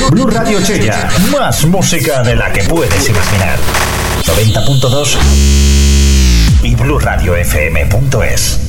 Blu Radio Chella, más música de la que puedes imaginar. 90.2 y BluRadioFM.es.